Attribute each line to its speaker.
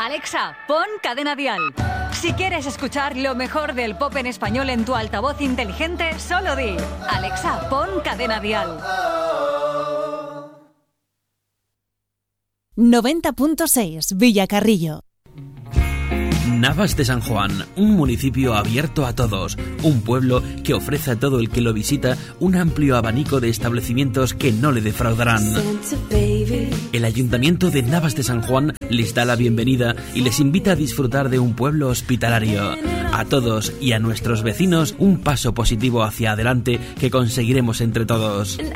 Speaker 1: Alexa, pon Cadena Dial. Si quieres escuchar lo mejor del pop en español en tu altavoz inteligente, solo di: Alexa, pon Cadena Dial.
Speaker 2: 90.6 Villacarrillo.
Speaker 3: Navas de San Juan, un municipio abierto a todos, un pueblo que ofrece a todo el que lo visita un amplio abanico de establecimientos que no le defraudarán. El Ayuntamiento de Navas de San Juan les da la bienvenida y les invita a disfrutar de un pueblo hospitalario. A todos y a nuestros vecinos un paso positivo hacia adelante que conseguiremos entre todos.